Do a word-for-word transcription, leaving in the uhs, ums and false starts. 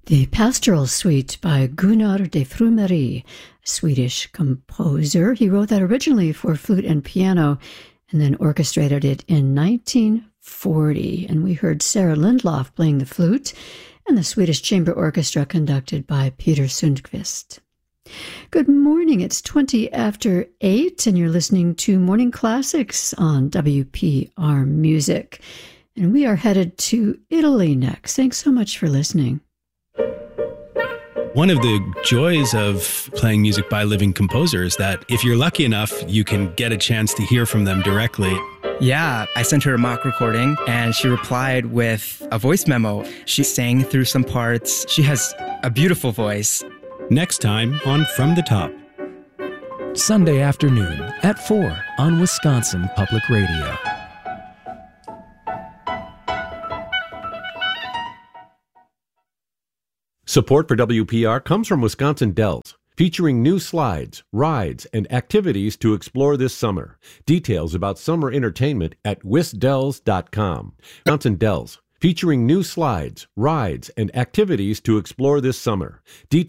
The Pastoral Suite by Gunnar de Frumery, a Swedish composer. He wrote that originally for flute and piano and then orchestrated it in nineteen forty. And we heard Sarah Lindlof playing the flute and the Swedish Chamber Orchestra conducted by Peter Sundqvist. Good morning. It's twenty after eight, and you're listening to Morning Classics on W P R Music. And we are headed to Italy next. Thanks so much for listening. One of the joys of playing music by living composers is that if you're lucky enough, you can get a chance to hear from them directly. Yeah, I sent her a mock recording and she replied with a voice memo. She sang through some parts. She has a beautiful voice. Next time on From the Top. Sunday afternoon at four on Wisconsin Public Radio. Support for W P R comes from Wisconsin Dells, featuring new slides, rides, and activities to explore this summer. Details about summer entertainment at wisdells dot com. Wisconsin Dells, featuring new slides, rides, and activities to explore this summer. Details